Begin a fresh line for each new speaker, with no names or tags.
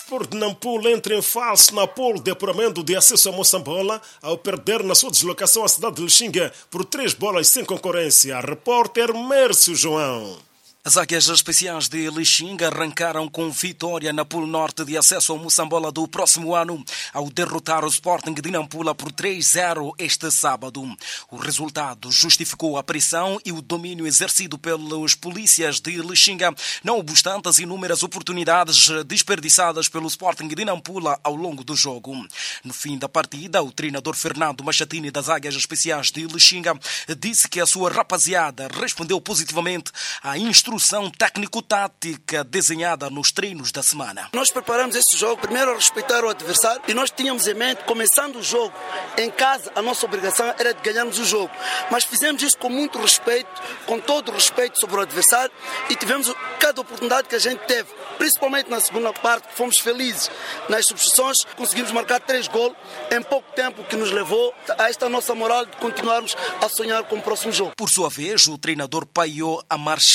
Sport de Nampula entra em falso na pole de apuramento de acesso a Moçambola ao perder na sua deslocação à cidade de Lixinga por 3-bolas sem concorrência. Repórter Mércio João.
As águias especiais de Lixinga arrancaram com vitória na Pool Norte de acesso ao Moçambola do próximo ano, ao derrotar o Sporting de Nampula por 3-0 este sábado. O resultado justificou a pressão e o domínio exercido pelos polícias de Lixinga, não obstante as inúmeras oportunidades desperdiçadas pelo Sporting de Nampula ao longo do jogo. No fim da partida, o treinador Fernando Machatini das águias especiais de Lixinga disse que a sua rapaziada respondeu positivamente à instrução técnico-tática desenhada nos treinos da semana.
Nós preparamos este jogo primeiro a respeitar o adversário e nós tínhamos em mente, começando o jogo em casa, a nossa obrigação era de ganharmos o jogo. Mas fizemos isso com muito respeito, com todo o respeito sobre o adversário e tivemos cada oportunidade que a gente teve, principalmente na segunda parte, fomos felizes nas substituições, conseguimos marcar 3 gols em pouco tempo, que nos levou a esta nossa moral de continuarmos a sonhar com o próximo jogo.
Por sua vez, o treinador Paiô Amarche